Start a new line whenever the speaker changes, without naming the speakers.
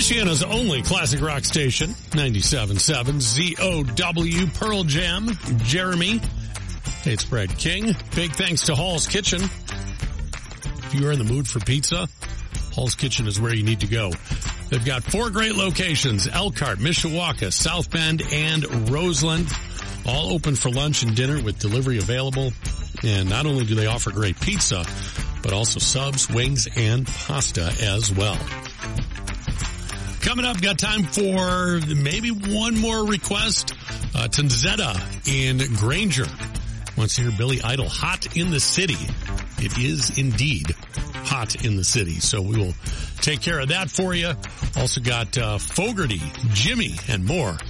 Louisiana's only classic rock station, 97.7 ZOW, Pearl Jam, Jeremy. Hey, it's Brad King. Big thanks to Hall's Kitchen. If you are in the mood for pizza, Hall's Kitchen is where you need to go. They've got 4 great locations, Elkhart, Mishawaka, South Bend, and Roseland, all open for lunch and dinner with delivery available. And not only do they offer great pizza, but also subs, wings, and pasta as well. Coming up, got time for maybe one more request. Tanzetta in Granger wants to hear Billy Idol, Hot in the City. It is indeed hot in the city, so we will take care of that for you. Also got Fogerty, Jimmy, and more